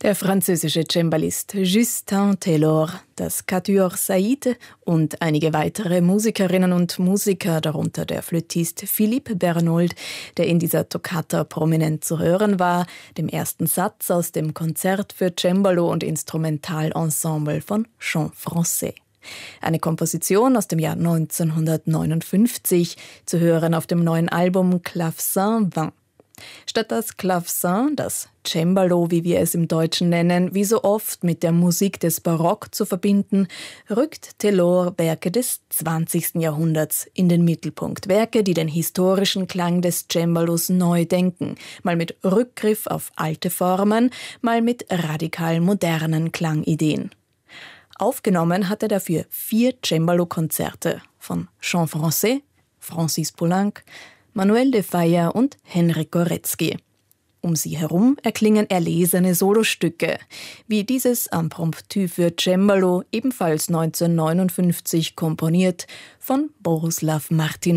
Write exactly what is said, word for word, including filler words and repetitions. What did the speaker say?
Der französische Cembalist Justin Taylor, das Quatuor Saïd und einige weitere Musikerinnen und Musiker, darunter der Flötist Philippe Bernold, der in dieser Toccata prominent zu hören war, dem ersten Satz aus dem Konzert für Cembalo und Instrumentalensemble von Chant Français. Eine Komposition aus dem Jahr neunzehnhundertneunundfünfzig, zu hören auf dem neuen Album Clavecin vingt. Statt das Clavecin, das Cembalo, wie wir es im Deutschen nennen, wie so oft mit der Musik des Barock zu verbinden, rückt Taylor Werke des zwanzigsten Jahrhunderts in den Mittelpunkt. Werke, die den historischen Klang des Cembalos neu denken, mal mit Rückgriff auf alte Formen, mal mit radikal modernen Klangideen. Aufgenommen hat er dafür vier Cembalo-Konzerte von Chant Français, Francis Poulenc, Manuel de Falla und Henryk Górecki. Um sie herum erklingen erlesene Solostücke, wie dieses Impromptu für Cembalo, ebenfalls neunzehnhundertneunundfünfzig komponiert, von Bohuslav Martinow.